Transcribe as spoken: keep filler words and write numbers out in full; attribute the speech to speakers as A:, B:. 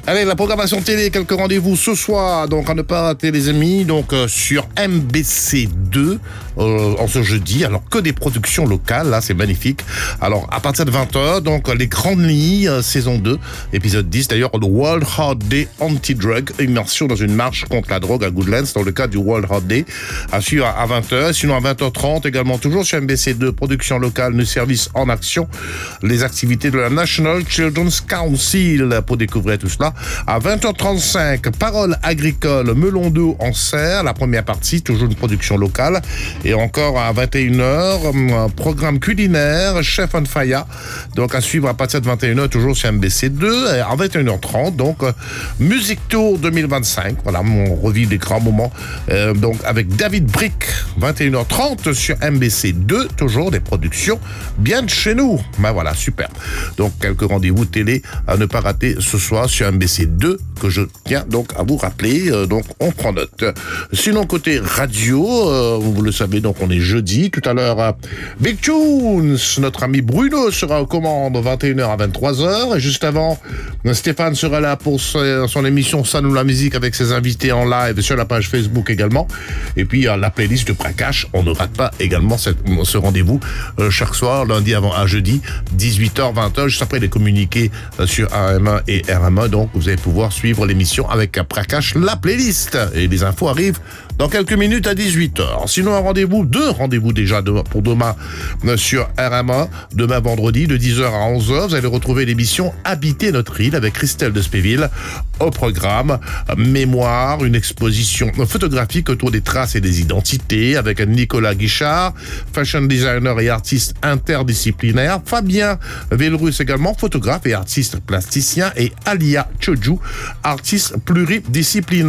A: Allez, la programmation télé, quelques rendez-vous ce soir, donc à ne pas rater les amis, donc euh, sur M B C deux, euh, en ce jeudi, alors que des productions locales, là c'est magnifique. Alors à partir de vingt heures, donc les grandes lignes, euh, saison deux, épisode dix, d'ailleurs, le World Heart Day Anti-Drug, immersion dans une marche contre la drogue à Goodlands, dans le cadre du World Heart Day, à suivre à vingt heures, sinon à vingt heures trente, également toujours sur M B C deux, production locale, le service en action, les activités de la National Children's Council, pour découvrir tout cela. À vingt heures trente-cinq, Paroles agricoles, Melon d'eau en serre, la première partie, toujours une production locale. Et encore à vingt et une heures, un programme culinaire, Chef on Fire, donc à suivre à partir de vingt et une heures, toujours sur M B C deux. Et à vingt et une heures trente, donc Music Tour deux mille vingt-cinq, voilà, on revit des grands moments, euh, donc avec David Brick, vingt et une heures trente sur M B C deux, toujours des productions bien de chez nous. Ben voilà, super. Donc quelques rendez-vous télé à ne pas rater ce soir sur M B C deux, que je tiens donc à vous rappeler, euh, donc on prend note. Sinon côté radio, euh, vous le savez, donc on est jeudi, tout à l'heure euh, Big Tunes, notre ami Bruno sera aux commandes vingt et une heures à vingt-trois heures, et juste avant Stéphane sera là pour son, son émission Ça nous la musique avec ses invités en live sur la page Facebook également, et puis euh, la playlist de Prakash, on ne rate pas également cette, ce rendez-vous euh, chaque soir, lundi avant à jeudi, dix-huit heures vingt heures, juste après les communiqués euh, sur A M un et R M un, donc vous allez pouvoir suivre l'émission avec Prakash, la playlist, et les infos arrivent dans quelques minutes à dix-huit heures. Sinon, un rendez-vous, deux rendez-vous déjà de, pour demain sur R M un, demain vendredi de dix heures à onze heures. Vous allez retrouver l'émission Habiter notre île avec Christelle de Spéville. Au programme, mémoire, une exposition photographique autour des traces et des identités avec Nicolas Guichard, fashion designer et artiste interdisciplinaire, Fabien Vélrus également, photographe et artiste plasticien, et Alia Chodjou, artiste pluridisciplinaire.